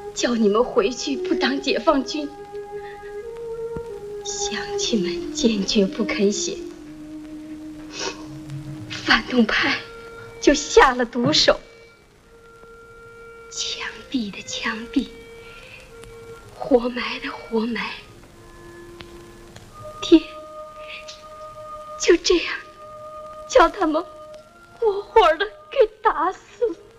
叫你们回去不当解放军。乡亲们坚决不肯写，反动派就下了毒手，枪毙的枪毙，活埋的活埋，爹就这样叫他们活活的给打死了。